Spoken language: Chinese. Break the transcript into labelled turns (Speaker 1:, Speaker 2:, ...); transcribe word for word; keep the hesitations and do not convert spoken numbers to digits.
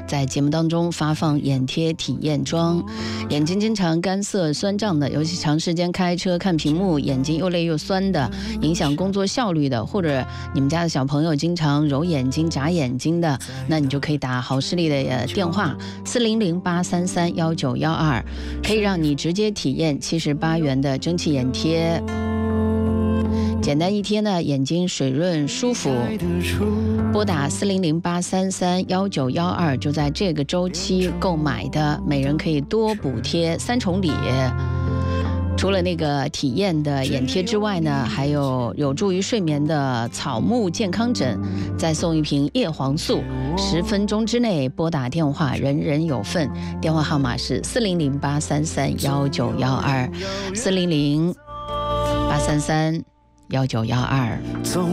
Speaker 1: 在节目当中发放眼贴体验装。眼睛经常干涩酸胀的，尤其长时间开车看屏幕，眼睛又累又酸的，影响工作效率的，或者你们家的小朋友经常揉眼睛眨眼睛的，那你就可以打好视力的电话四零零八三三幺九幺二，可以让你直接体验七十八元的蒸汽眼贴。简单一贴呢，眼睛水润舒服。拨打四零零八三三幺九幺二，就在这个周期购买的，每人可以多补贴三重礼。除了那个体验的眼贴之外呢，还有有助于睡眠的草木健康枕，再送一瓶叶黄素。十分钟之内拨打电话，人人有份。电话号码是四零零八三三幺九幺二，四零零八三三幺九幺二。